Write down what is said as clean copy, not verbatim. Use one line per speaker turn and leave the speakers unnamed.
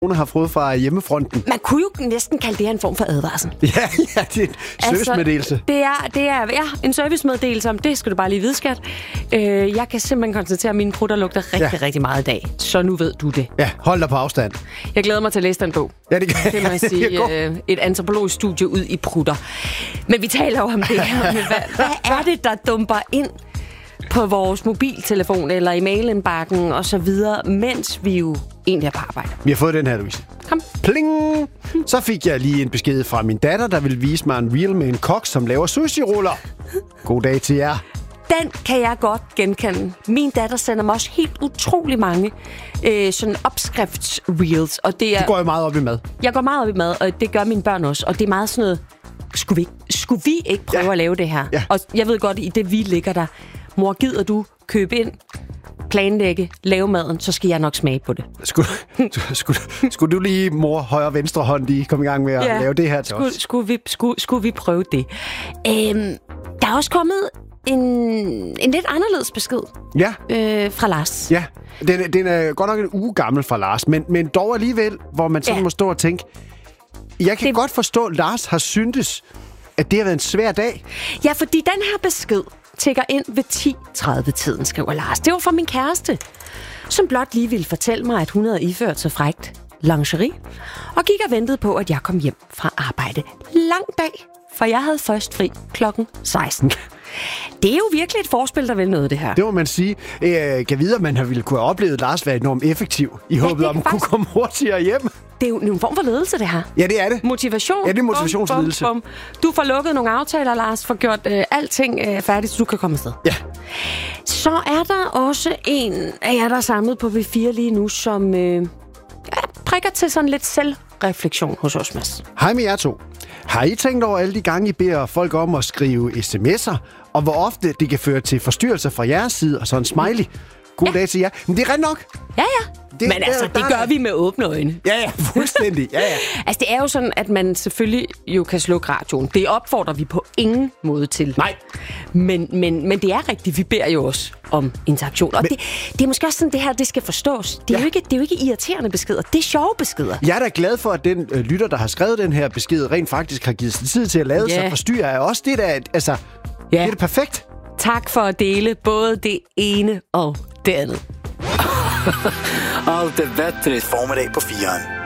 Hun har fået fra hjemmefronten.
Man kunne jo næsten kalde det her en form for advarsel.
Ja, det er en servicemeddelelse.
Det er en servicemeddelelse om, det skal du bare lige vide, skat. Jeg kan simpelthen konstatere, at mine prutter lugter rigtig meget i dag. Så nu ved du det.
Ja, hold dig på afstand.
Jeg glæder mig til at læse den bog.
Ja, det
må jeg sige. Et antropologisk studie ud i prutter. Men vi taler jo om det her. Hvad er det, der dumper ind på vores mobiltelefon eller i mailindbakken og så videre, mens vi jo egentlig er på arbejde?
Vi har fået den her, Louise.
Kom.
Pling! Så fik jeg lige en besked fra min datter, der vil vise mig en reel med en kok, som laver sushi-ruller. God dag til jer.
Den kan jeg godt genkende. Min datter sender mig også helt utrolig mange sådan opskriftsreels. Og det er,
du går jo meget op i mad.
Jeg går meget op i mad, og det gør mine børn også. Og det er meget sådan noget, skulle vi ikke prøve at lave det her?
Ja.
Og jeg ved godt, i det vi ligger der, mor, gider du købe ind, planlægge, lave maden, så skal jeg nok smage på det.
Skulle du lige, mor, højre og venstre hånd, lige komme i gang med at lave det her til os?
Skulle vi prøve det? Der er også kommet en lidt anderledes besked fra Lars.
Ja, den er godt nok en uge gammel fra Lars, men dog alligevel, hvor man sådan må stå og tænke, jeg kan godt forstå, at Lars har syntes, at det har været en svær dag.
Ja, fordi den her besked tækker ind ved 10:30-tiden, skriver Lars. Det var fra min kæreste, som blot lige ville fortælle mig, at hun havde iført sig frækt lingerie, og gik og ventede på, at jeg kom hjem fra arbejde. Lang dag, for jeg havde først fri klokken 16. Det er jo virkelig et forspil, der vil noget, det her.
Det må man sige. Kan vide, at man ville kunne have oplevet Lars være enormt effektiv i håbet om at kunne komme hurtigere hjem.
Det er jo en form for ledelse, det her.
Ja, det er det.
Motivation.
Ja, det er motivationsledelse.
Bum. Du får lukket nogle aftaler, Lars, får gjort alting færdigt, så du kan komme afsted.
Ja.
Så er der også en af jer, der er samlet på V4 lige nu, som prikker til sådan lidt selvreflektion hos os, Mads.
Hej med jer to. Har I tænkt over alle de gange, I beder folk om at skrive sms'er, og hvor ofte det kan føre til forstyrrelser fra jeres side, og så en smiley? God dag til jer. Men det er ret nok.
Ja. Men altså, det gør vi med åbne øjne.
Ja, fuldstændig. Ja.
Altså, det er jo sådan, at man selvfølgelig jo kan slukke radioen. Det opfordrer vi på ingen måde til.
Nej.
Men det er rigtigt. Vi beder jo også om interaktion. Og det er måske også sådan, det her, det skal forstås. Det er jo ikke irriterende beskeder. Det er sjove beskeder.
Jeg er da glad for, at den lytter, der har skrevet den her besked, rent faktisk har givet sig tid til at lade sig forstyrre af os. Det er da, det er da perfekt.
Tak for at dele både det ene og det andet.
Allt är bättre i formiddag på 4.